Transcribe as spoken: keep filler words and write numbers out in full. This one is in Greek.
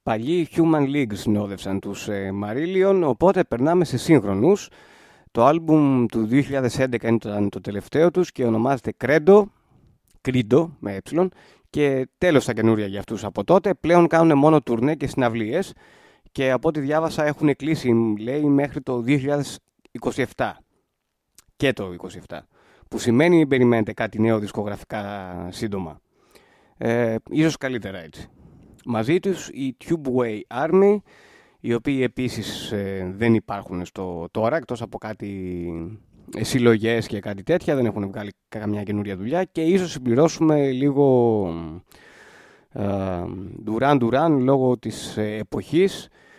παλιοί Human League συνόδευσαν τους ε, Marillion, οπότε περνάμε σε σύγχρονους. Το άλμπουμ του δύο χιλιάδες έντεκα ήταν το τελευταίο τους και ονομάζεται Credo, Credo με ε, και τέλος τα καινούρια για αυτούς από τότε. Πλέον κάνουν μόνο τουρνέ και συναυλίες και από ό,τι διάβασα έχουν κλείσει, λέει, μέχρι το δύο χιλιάδες είκοσι επτά και το είκοσι επτά, που σημαίνει περιμένετε κάτι νέο δισκογραφικά σύντομα. Ε, ίσως καλύτερα έτσι. Μαζί τους η Tubeway Army, οι οποίοι επίσης ε, δεν υπάρχουν στο τώρα, εκτός από κάτι ε, συλλογές και κάτι τέτοια, δεν έχουν βγάλει καμιά καινούρια δουλειά και ίσως συμπληρώσουμε λίγο ε, Duran Duran λόγω της ε, εποχής.